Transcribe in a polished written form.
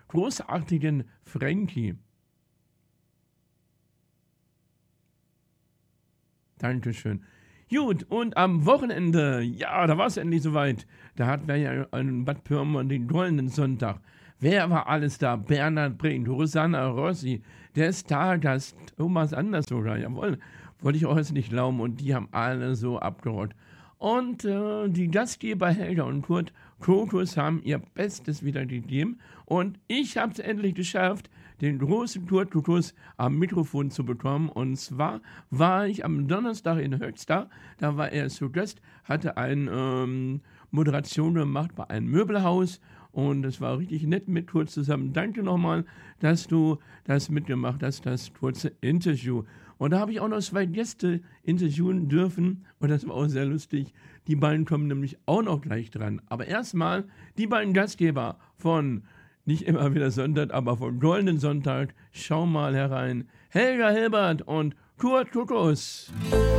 großartigen Frankie. Dankeschön. Gut, und am Wochenende, ja, da war es endlich soweit. Da hatten wir ja in Bad Pyrmont den goldenen Sonntag. Wer war alles da? Bernhard Brink, Rosanna Rossi, der Stargast, Thomas Anders sogar, jawohl, wollte ich auch jetzt nicht glauben. Und die haben alle so abgerollt. Und die Gastgeber Helga und Kurt Krokus haben ihr Bestes wieder gegeben. Und ich habe es endlich geschafft, den großen Kurt Krokus am Mikrofon zu bekommen. Und zwar war ich am Donnerstag in Höxter. Da war er zu Gast, hatte eine Moderation gemacht bei einem Möbelhaus. Und es war richtig nett mit Kurt zusammen. Danke nochmal, dass du das mitgemacht hast, das kurze Interview. Und da habe ich auch noch 2 Gäste interviewen dürfen. Und das war auch sehr lustig. Die beiden kommen nämlich auch noch gleich dran. Aber erstmal die beiden Gastgeber von nicht immer wieder Sonntag, aber von Goldenen Sonntag. Schau mal herein. Helga Hilbert und Kurt Krokus.